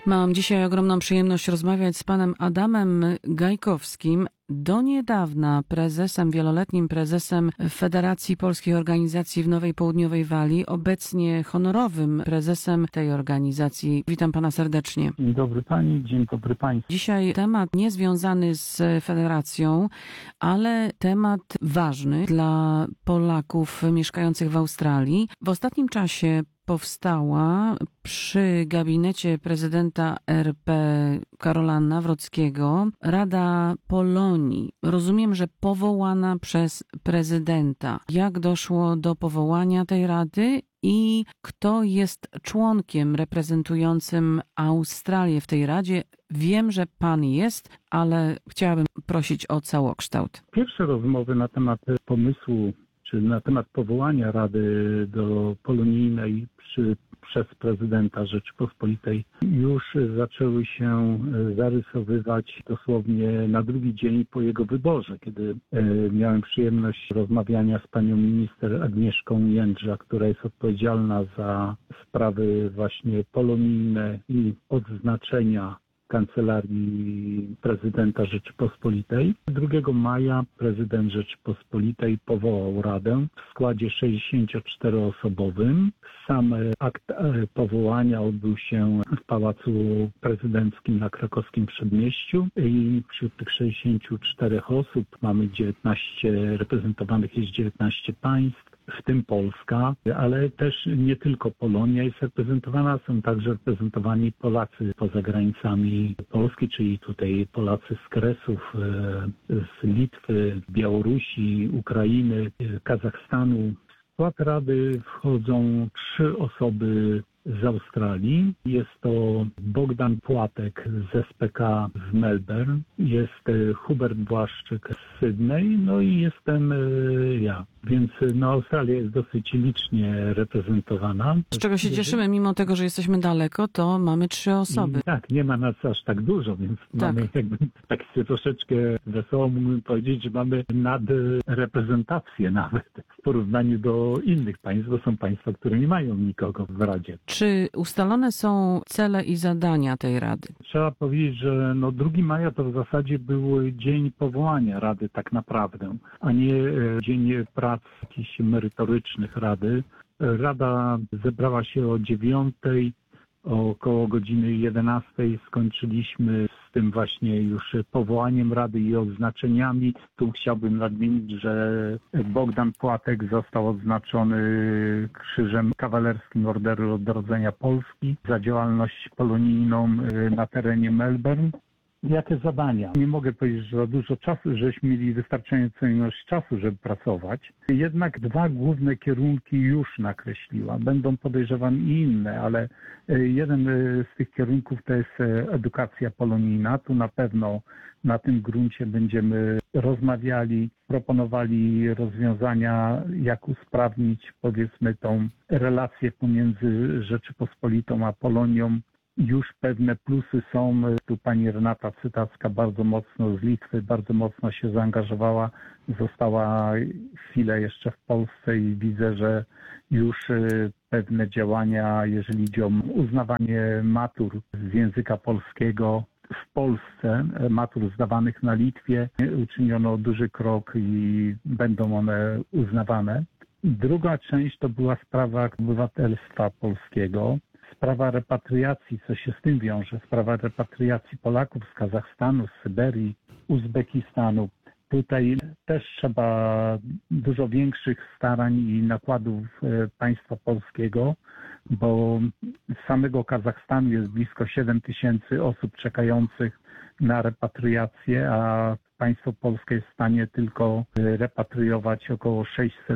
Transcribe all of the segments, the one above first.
Mam dzisiaj ogromną przyjemność rozmawiać z panem Adamem Gajkowskim, do niedawna wieloletnim prezesem Federacji Polskich Organizacji w Nowej Południowej Walii, obecnie honorowym prezesem tej organizacji. Witam pana serdecznie. Dzień dobry pani, dzień dobry państwu. Dzisiaj temat niezwiązany z federacją, ale temat ważny dla Polaków mieszkających w Australii. W ostatnim czasie powstała przy gabinecie prezydenta RP Karola Nawrockiego Rada Polonii. Rozumiem, że powołana przez prezydenta. Jak doszło do powołania tej rady i kto jest członkiem reprezentującym Australię w tej radzie? Wiem, że pan jest, ale chciałabym prosić o całokształt. Pierwsze rozmowy na temat pomysłu, czy na temat powołania Rady do Polonijnej przez prezydenta Rzeczypospolitej już zaczęły się zarysowywać dosłownie na drugi dzień po jego wyborze, kiedy miałem przyjemność rozmawiania z panią minister Agnieszką Jędrzak, która jest odpowiedzialna za sprawy właśnie polonijne i odznaczenia Kancelarii Prezydenta Rzeczypospolitej. 2 maja prezydent Rzeczypospolitej powołał Radę w składzie 64-osobowym. Sam akt powołania odbył się w Pałacu Prezydenckim na Krakowskim Przedmieściu i wśród tych 64 osób mamy 19, reprezentowanych jest 19 państw, w tym Polska, ale też nie tylko Polonia jest reprezentowana, są także reprezentowani Polacy poza granicami Polski, czyli tutaj Polacy z Kresów, z Litwy, Białorusi, Ukrainy, Kazachstanu. W skład Rady wchodzą 3 osoby z Australii. Jest to Bogdan Płatek z SPK z Melbourne, jest Hubert Błaszczyk z Sydney, no i jestem ja. Więc Australia jest dosyć licznie reprezentowana. Z czego się cieszymy, mimo tego, że jesteśmy daleko, to mamy 3 osoby. Tak, nie ma nas aż tak dużo, więc mamy jakby tak troszeczkę wesoło mógłbym powiedzieć, że mamy nadreprezentację nawet w porównaniu do innych państw, bo są państwa, które nie mają nikogo w Radzie. Czy ustalone są cele i zadania tej Rady? Trzeba powiedzieć, że 2 maja to w zasadzie był dzień powołania Rady tak naprawdę, a nie dzień prac jakichś merytorycznych Rady. Rada zebrała się o 9:00, około godziny 11:00 skończyliśmy z tym właśnie już powołaniem Rady i odznaczeniami. Tu chciałbym nadmienić, że Bogdan Płatek został odznaczony Krzyżem Kawalerskim Orderu Odrodzenia Polski za działalność polonijną na terenie Melbourne. Jakie zadania? Nie mogę powiedzieć, że za dużo czasu, żeśmy mieli wystarczającą ilość czasu, żeby pracować. Jednak 2 główne kierunki już nakreśliła. Będą, podejrzewam, i inne, ale jeden z tych kierunków to jest edukacja polonijna. Tu na pewno na tym gruncie będziemy rozmawiali, proponowali rozwiązania, jak usprawnić, powiedzmy, tą relację pomiędzy Rzeczypospolitą a Polonią. Już pewne plusy są. Tu pani Renata Cytacka bardzo mocno z Litwy, bardzo mocno się zaangażowała. Została chwilę jeszcze w Polsce i widzę, że już pewne działania, jeżeli idzie o uznawanie matur z języka polskiego w Polsce, matur zdawanych na Litwie, uczyniono duży krok i będą one uznawane. Druga część to była sprawa obywatelstwa polskiego. Sprawa repatriacji, co się z tym wiąże, sprawa repatriacji Polaków z Kazachstanu, z Syberii, Uzbekistanu. Tutaj też trzeba dużo większych starań i nakładów państwa polskiego, bo z samego Kazachstanu jest blisko 7 000 osób czekających na repatriację, a państwo polskie jest w stanie tylko repatriować około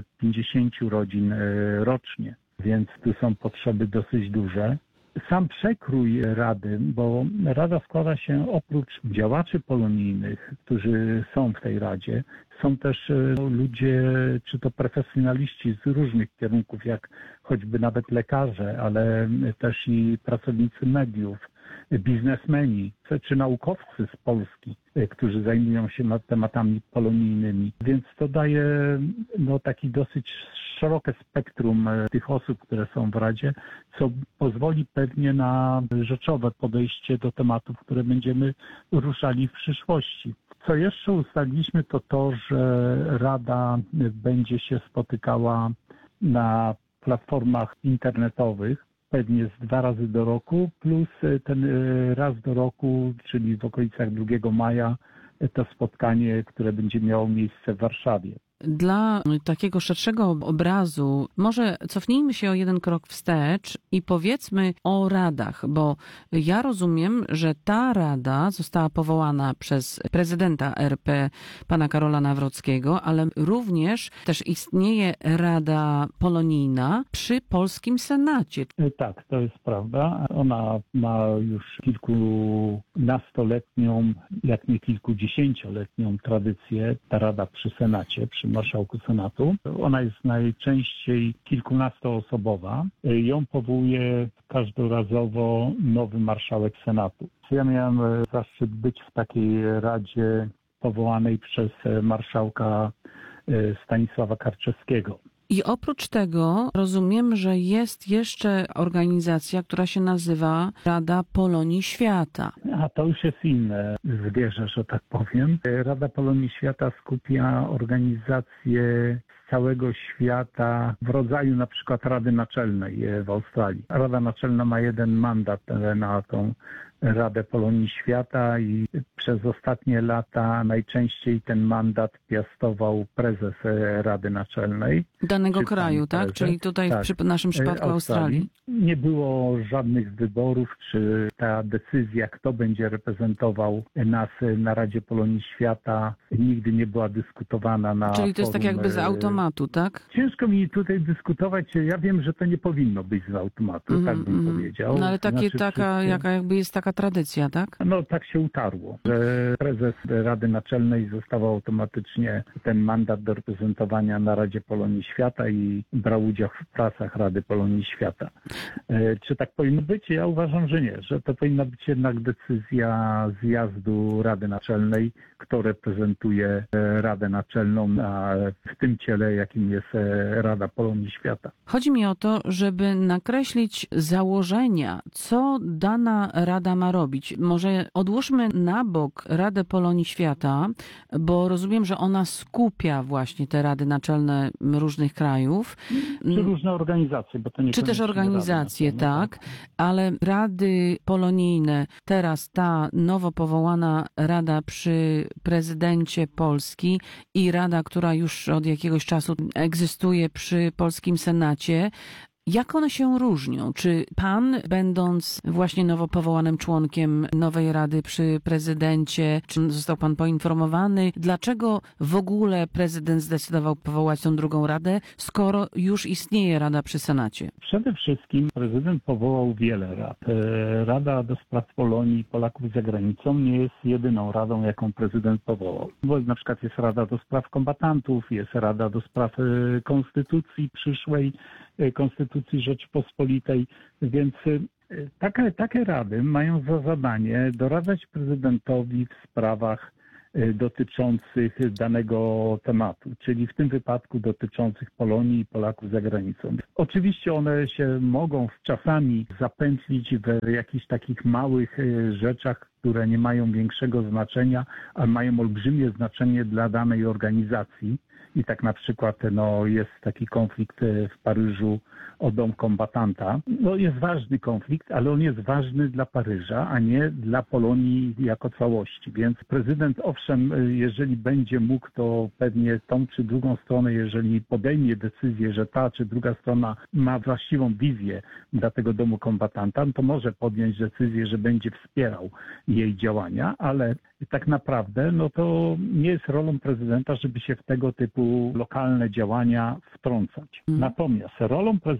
650 rodzin rocznie. Więc tu są potrzeby dosyć duże. Sam przekrój Rady, bo Rada składa się oprócz działaczy polonijnych, którzy są w tej Radzie, są też ludzie, czy to profesjonaliści z różnych kierunków, jak choćby nawet lekarze, ale też i pracownicy mediów, biznesmeni czy naukowcy z Polski, którzy zajmują się tematami polonijnymi. Więc to daje taki dosyć szerokie spektrum tych osób, które są w Radzie, co pozwoli pewnie na rzeczowe podejście do tematów, które będziemy ruszali w przyszłości. Co jeszcze ustaliliśmy, to, że Rada będzie się spotykała na platformach internetowych, pewnie z 2 razy do roku, plus ten raz do roku, czyli w okolicach 2 maja, to spotkanie, które będzie miało miejsce w Warszawie. Dla takiego szerszego obrazu może cofnijmy się o jeden krok wstecz i powiedzmy o radach, bo ja rozumiem, że ta rada została powołana przez prezydenta RP, pana Karola Nawrockiego, ale również też istnieje Rada Polonijna przy polskim Senacie. Tak, to jest prawda. Ona ma już kilkunastoletnią, jak nie kilkudziesięcioletnią tradycję, ta rada przy Senacie, przy marszałku Senatu. Ona jest najczęściej kilkunastoosobowa. Ją powołuje każdorazowo nowy marszałek Senatu. Ja miałem zaszczyt być w takiej radzie powołanej przez marszałka Stanisława Karczewskiego. I oprócz tego rozumiem, że jest jeszcze organizacja, która się nazywa Rada Polonii Świata. A to już jest inne zwierzę, że tak powiem. Rada Polonii Świata skupia organizacje z całego świata w rodzaju na przykład Rady Naczelnej w Australii. Rada Naczelna ma 1 mandat na tą Radę Polonii Świata i przez ostatnie lata najczęściej ten mandat piastował prezes Rady Naczelnej. Danego kraju, tak? Czyli tutaj w naszym przypadku Australii. Nie było żadnych wyborów, czy ta decyzja, kto będzie reprezentował nas na Radzie Polonii Świata, nigdy nie była dyskutowana na Czyli to jest forum, tak jakby z automatu, tak? Ciężko mi tutaj dyskutować. Ja wiem, że to nie powinno być z automatu, tak bym powiedział. No ale jest taka tradycja, tak? No tak się utarło, że prezes Rady Naczelnej zostawał automatycznie ten mandat do reprezentowania na Radzie Polonii Świata i brał udział w pracach Rady Polonii Świata. Czy tak powinno być? Ja uważam, że nie, że to powinna być jednak decyzja zjazdu Rady Naczelnej, kto reprezentuje Radę Naczelną w tym ciele, jakim jest Rada Polonii Świata. Chodzi mi o to, żeby nakreślić założenia, co dana rada ma robić. Może odłóżmy na bok Radę Polonii Świata, bo rozumiem, że ona skupia właśnie te rady naczelne różnych krajów. Czy różne organizacje, bo to nie. Czy też organizacje, tak, ale rady polonijne, teraz ta nowo powołana rada przy prezydencie Polski i rada, która już od jakiegoś czasu egzystuje przy polskim Senacie, jak one się różnią? Czy pan, będąc właśnie nowo powołanym członkiem nowej rady przy prezydencie, czy został pan poinformowany, dlaczego w ogóle prezydent zdecydował powołać tą drugą radę, skoro już istnieje rada przy Senacie? Przede wszystkim prezydent powołał wiele rad. Rada do spraw Polonii i Polaków za granicą nie jest jedyną radą, jaką prezydent powołał. Bo na przykład jest Rada do spraw kombatantów, jest Rada do spraw konstytucji przyszłej, Konstytucji Rzeczypospolitej, więc takie rady mają za zadanie doradzać prezydentowi w sprawach dotyczących danego tematu, czyli w tym wypadku dotyczących Polonii i Polaków za granicą. Oczywiście one się mogą czasami zapętlić w jakichś takich małych rzeczach, które nie mają większego znaczenia, ale mają olbrzymie znaczenie dla danej organizacji. I tak na przykład jest taki konflikt w Paryżu o dom kombatanta. Jest ważny konflikt, ale on jest ważny dla Paryża, a nie dla Polonii jako całości. Więc prezydent, owszem, jeżeli będzie mógł, to pewnie tą czy drugą stronę, jeżeli podejmie decyzję, że ta czy druga strona ma właściwą wizję dla tego domu kombatanta, to może podjąć decyzję, że będzie wspierał jej działania, ale tak naprawdę to nie jest rolą prezydenta, żeby się w tego typu lokalne działania wtrącać. Natomiast rolą prezydenta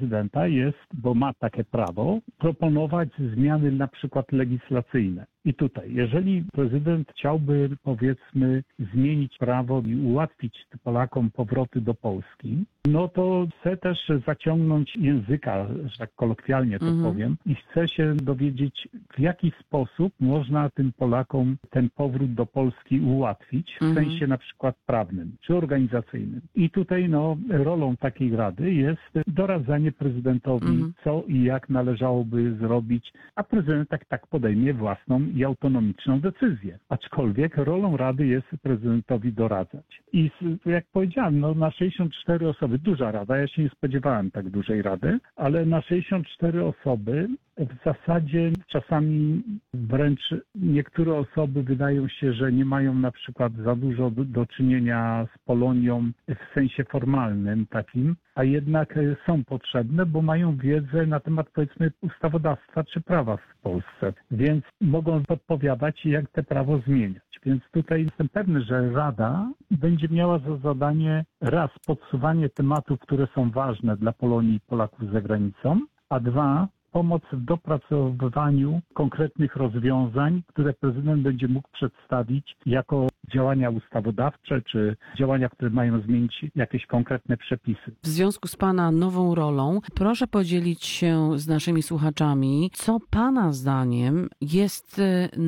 prezydenta jest, bo ma takie prawo, proponować zmiany na przykład legislacyjne. I tutaj, jeżeli prezydent chciałby, powiedzmy, zmienić prawo i ułatwić Polakom powroty do Polski, no to chce też zaciągnąć języka, że tak kolokwialnie to powiem, i chce się dowiedzieć, w jaki sposób można tym Polakom ten powrót do Polski ułatwić, w sensie na przykład prawnym czy organizacyjnym. I tutaj rolą takiej rady jest doradzanie prezydentowi, co i jak należałoby zrobić, a prezydent tak podejmie własną i autonomiczną decyzję. Aczkolwiek rolą rady jest prezydentowi doradzać. I jak powiedziałem, na 64 osoby, duża rada, ja się nie spodziewałem tak dużej rady, ale na 64 osoby w zasadzie czasami wręcz niektóre osoby wydają się, że nie mają na przykład za dużo do czynienia z Polonią w sensie formalnym takim, a jednak są potrzebne, bo mają wiedzę na temat, powiedzmy, ustawodawstwa czy prawa w Polsce, więc mogą podpowiadać, jak te prawo zmieniać. Więc tutaj jestem pewny, że Rada będzie miała za zadanie raz podsuwanie tematów, które są ważne dla Polonii i Polaków za granicą, a dwa pomoc w dopracowywaniu konkretnych rozwiązań, które prezydent będzie mógł przedstawić jako działania ustawodawcze czy działania, które mają zmienić jakieś konkretne przepisy. W związku z Pana nową rolą proszę podzielić się z naszymi słuchaczami, co Pana zdaniem jest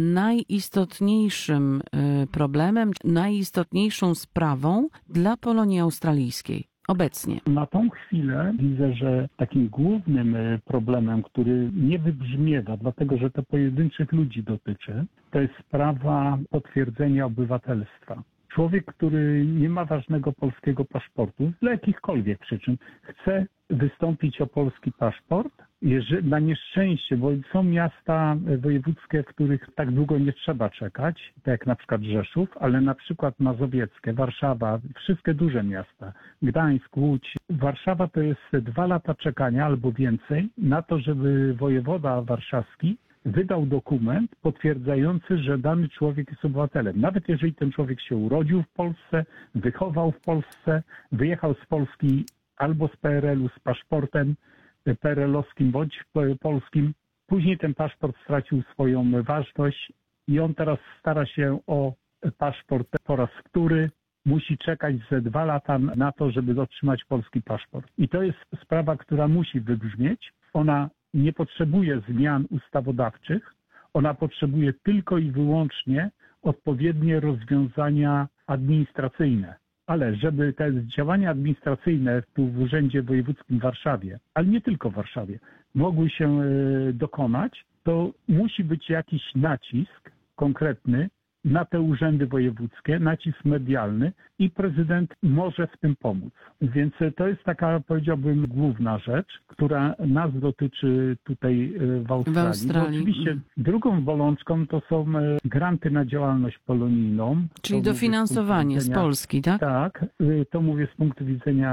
najistotniejszym problemem, najistotniejszą sprawą dla Polonii australijskiej obecnie. Na tą chwilę widzę, że takim głównym problemem, który nie wybrzmiewa, dlatego że to pojedynczych ludzi dotyczy, to jest sprawa potwierdzenia obywatelstwa. Człowiek, który nie ma ważnego polskiego paszportu, z jakichkolwiek przyczyn, chce wystąpić o polski paszport, na nieszczęście, bo są miasta wojewódzkie, w których tak długo nie trzeba czekać, tak jak na przykład Rzeszów, ale na przykład mazowieckie, Warszawa, wszystkie duże miasta, Gdańsk, Łódź. Warszawa to jest 2 lata czekania albo więcej na to, żeby wojewoda warszawski wydał dokument potwierdzający, że dany człowiek jest obywatelem. Nawet jeżeli ten człowiek się urodził w Polsce, wychował w Polsce, wyjechał z Polski albo z PRL-u z paszportem PRL-owskim bądź polskim, później ten paszport stracił swoją ważność i on teraz stara się o paszport po raz wtóry, musi czekać ze 2 lata na to, żeby otrzymać polski paszport. I to jest sprawa, która musi wybrzmieć. Ona nie potrzebuje zmian ustawodawczych, ona potrzebuje tylko i wyłącznie odpowiednie rozwiązania administracyjne. Ale żeby te działania administracyjne tu w Urzędzie Wojewódzkim w Warszawie, ale nie tylko w Warszawie, mogły się dokonać, to musi być jakiś nacisk konkretny na te urzędy wojewódzkie, nacisk medialny i prezydent może w tym pomóc. Więc to jest taka, powiedziałbym, główna rzecz, która nas dotyczy tutaj w Australii. Bo oczywiście drugą bolączką to są granty na działalność polonijną. Czyli dofinansowanie z Polski, tak? Tak, to mówię z punktu widzenia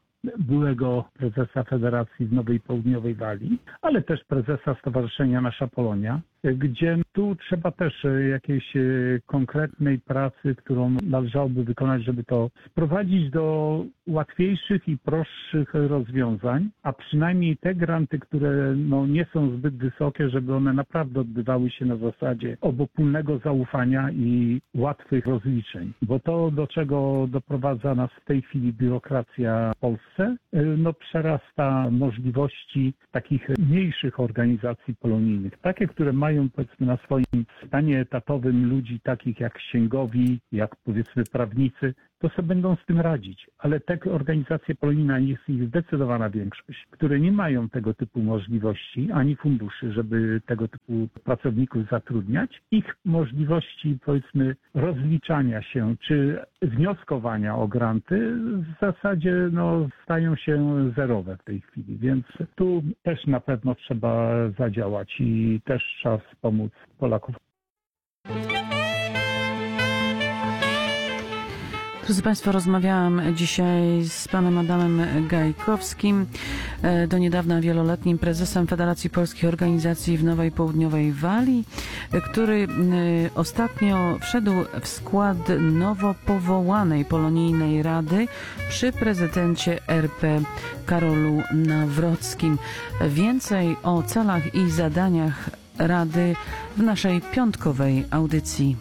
byłego prezesa Federacji w Nowej Południowej Walii, ale też prezesa Stowarzyszenia Nasza Polonia, gdzie tu trzeba też jakiejś konkretnej pracy, którą należałoby wykonać, żeby to sprowadzić do łatwiejszych i prostszych rozwiązań, a przynajmniej te granty, które nie są zbyt wysokie, żeby one naprawdę odbywały się na zasadzie obopólnego zaufania i łatwych rozliczeń. Bo to, do czego doprowadza nas w tej chwili biurokracja w Polsce, przerasta możliwości takich mniejszych organizacji polonijnych. Takie, które mają, powiedzmy, na swoim stanie etatowym ludzi takich jak księgowi, jak, powiedzmy, prawnicy, to sobie będą z tym radzić. Ale te organizacje polonijne, jest ich zdecydowana większość, które nie mają tego typu możliwości, ani funduszy, żeby tego typu pracowników zatrudniać. Ich możliwości, powiedzmy, rozliczania się, czy wnioskowania o granty w zasadzie stają się zerowe w tej chwili. Więc tu też na pewno trzeba zadziałać i też trzeba wspomóc Polaków. Drodzy Państwo, rozmawiałam dzisiaj z panem Adamem Gajkowskim, do niedawna wieloletnim prezesem Federacji Polskich Organizacji w Nowej Południowej Walii, który ostatnio wszedł w skład nowo powołanej polonijnej rady przy prezydencie RP Karolu Nawrockim. Więcej o celach i zadaniach rady w naszej piątkowej audycji.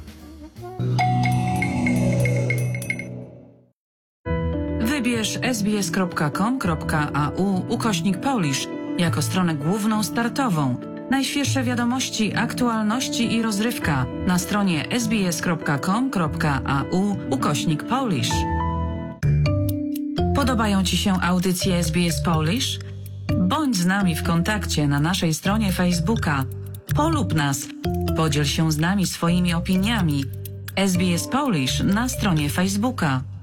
Wybierz sbs.com.au/Polish jako stronę główną startową. Najświeższe wiadomości, aktualności i rozrywka na stronie sbs.com.au/Polish. Podobają Ci się audycje SBS Polish? Bądź z nami w kontakcie na naszej stronie Facebooka. Polub nas. Podziel się z nami swoimi opiniami. SBS Polish na stronie Facebooka.